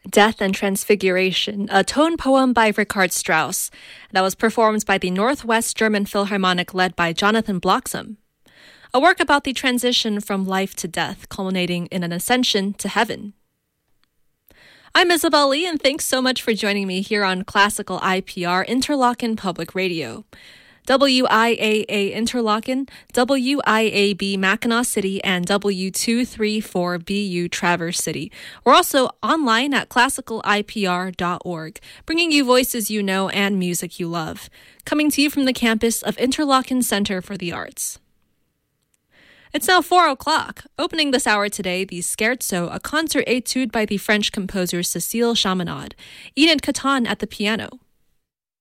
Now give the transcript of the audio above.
Death and Transfiguration, a tone poem by Richard Strauss that was performed by the Northwest German Philharmonic led by Jonathan Bloxam. A work about the transition from life to death, culminating in an ascension to heaven. I'm Isabel Lee, and thanks so much for joining me here on Classical IPR Interlochen Public Radio. WIAA Interlochen, WIAB Mackinac City, and W234BU Traverse City. We're also online at classicalipr.org, bringing you voices you know and music you love. Coming to you from the campus of Interlochen Center for the Arts. It's now 4 o'clock. Opening this hour today, the Scherzo, a concert etude by the French composer Cécile Chaminade. Enid Catan at the piano.